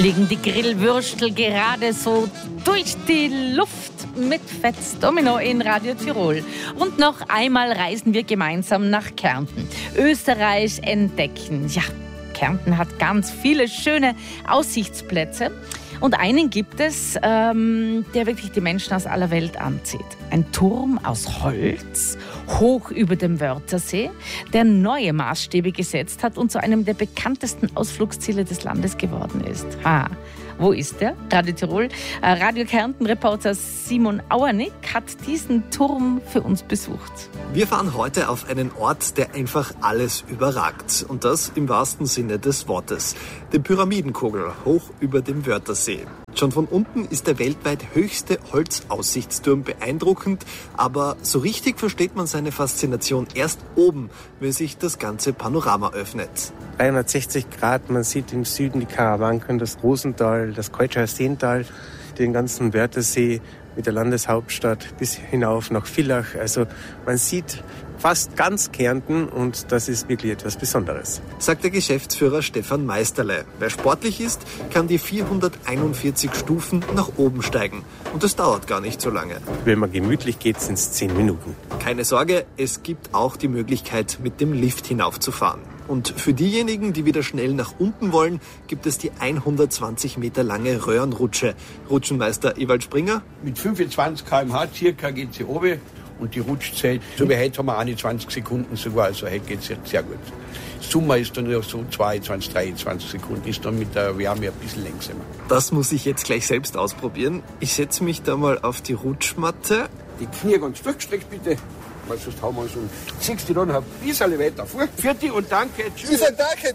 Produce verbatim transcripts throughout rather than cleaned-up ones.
fliegen die Grillwürstel gerade so durch die Luft mit Fetz Domino in Radio Tirol. Und noch einmal reisen wir gemeinsam nach Kärnten. Österreich entdecken. Ja, Kärnten hat ganz viele schöne Aussichtsplätze. Und einen gibt es, ähm, der wirklich die Menschen aus aller Welt anzieht. Ein Turm aus Holz, hoch über dem Wörthersee, der neue Maßstäbe gesetzt hat und zu einem der bekanntesten Ausflugsziele des Landes geworden ist. Ha. Wo ist der? Radio Tirol. Radio Kärnten-Reporter Simon Auernick hat diesen Turm für uns besucht. Wir fahren heute auf einen Ort, der einfach alles überragt. Und das im wahrsten Sinne des Wortes. Den Pyramidenkogel hoch über dem Wörthersee. Schon von unten ist der weltweit höchste Holzaussichtsturm beeindruckend, aber so richtig versteht man seine Faszination erst oben, wenn sich das ganze Panorama öffnet. dreihundertsechzig Grad, man sieht im Süden die Karawanken, das Rosental, das Keutschauer Seental, den ganzen Wörthersee mit der Landeshauptstadt bis hinauf nach Villach. Also man sieht fast ganz Kärnten und das ist wirklich etwas Besonderes. Sagt der Geschäftsführer Stefan Meisterle. Wer sportlich ist, kann die vierhunderteinundvierzig Stufen nach oben steigen. Und das dauert gar nicht so lange. Wenn man gemütlich geht, sind es zehn Minuten. Keine Sorge, es gibt auch die Möglichkeit, mit dem Lift hinaufzufahren. Und für diejenigen, die wieder schnell nach unten wollen, gibt es die hundertzwanzig Meter lange Röhrenrutsche. Rutschenmeister Ewald Springer. Mit fünfundzwanzig Kilometer pro Stunde circa geht sie runter und die Rutschzeit, so wie heute haben wir einundzwanzig Sekunden sogar, also heute geht es jetzt sehr gut. Sommer ist dann ja so zweiundzwanzig, dreiundzwanzig Sekunden, ist dann mit der Wärme ein bisschen langsamer. Das muss ich jetzt gleich selbst ausprobieren. Ich setze mich da mal auf die Rutschmatte. Die Knie ganz durchgestreckt bitte. Weil sonst haben wir so, ziehst du dann ein bisschen weiter vor. Für dich und danke, tschüss. Ich sag danke.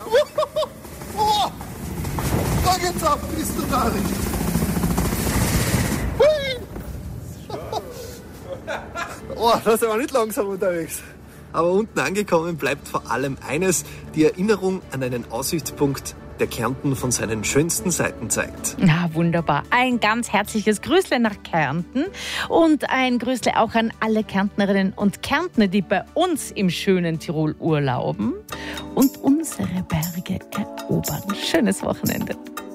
Oh, da geht's ab, bist du da nicht. Oh, da sind wir nicht langsam unterwegs. Aber unten angekommen bleibt vor allem eines, die Erinnerung an einen Aussichtspunkt, der Kärnten von seinen schönsten Seiten zeigt. Na, wunderbar. Ein ganz herzliches Grüßle nach Kärnten und ein Grüßle auch an alle Kärntnerinnen und Kärntner, die bei uns im schönen Tirol urlauben und unsere Berge erobern. Schönes Wochenende.